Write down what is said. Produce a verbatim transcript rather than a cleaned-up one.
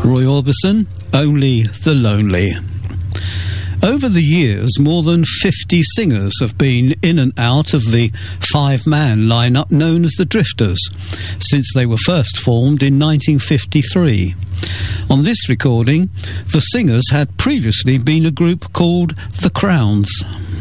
Roy Orbison, Only the Lonely. Over the years, more than fifty singers have been in and out of the five-man lineup known as the Drifters, since they were first formed in nineteen fifty-three. On this recording, the singers had previously been a group called The Crowns.